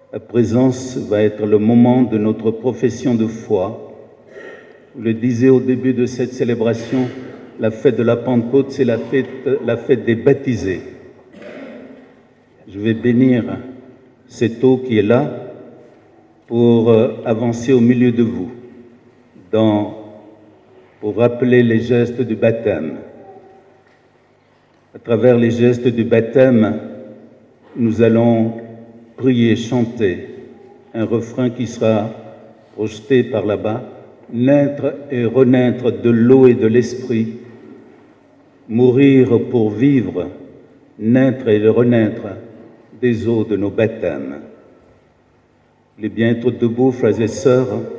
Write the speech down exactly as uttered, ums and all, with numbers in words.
à présent va être le moment de notre profession de foi. Vous le disiez au début de cette célébration, la fête de la Pentecôte, c'est la fête, la fête des baptisés. Je vais bénir cette eau qui est là pour avancer au milieu de vous, dans, pour rappeler les gestes du baptême. À travers les gestes du baptême, nous allons prier, chanter un refrain qui sera projeté par là-bas, naître et renaître de l'eau et de l'esprit, mourir pour vivre, naître et renaître des eaux de nos baptêmes. Il est bien être debout, frères et sœurs.